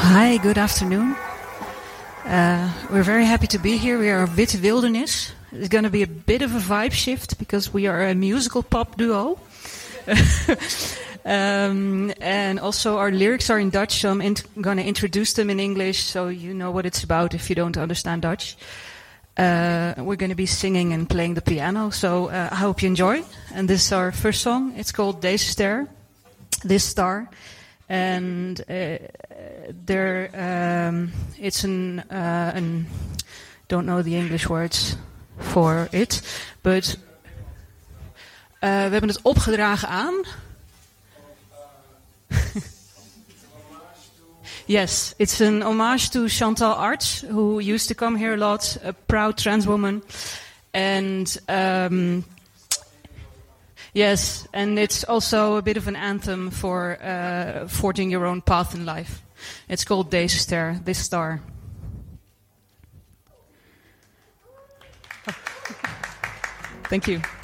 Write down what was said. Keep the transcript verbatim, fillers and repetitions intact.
Hi, good afternoon. Uh, we're very happy to be here. We are Witte Wildernis. It's going to be a bit of a vibe shift because we are a musical pop duo. um, and also our lyrics are in Dutch, so I'm int- going to introduce them in English so you know what it's about if you don't understand Dutch. Uh, we're going to be singing and playing the piano, so uh, I hope you enjoy. And this is our first song. It's called Deze Ster, This Star. And uh, there, um, it's an, uh, an, don't know the English words for it, but uh, we hebben het opgedragen aan. Yes, it's an homage to Chantal Arts, who used to come here a lot, a proud trans woman, and um, yes, and it's also a bit of an anthem for uh, forging your own path in life. It's called Deze Ster, This Star. Thank you.